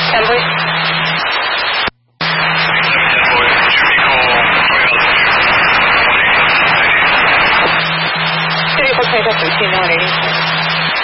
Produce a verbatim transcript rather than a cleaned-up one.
ten, please. City Equal twenty-five thirteen, one eighty.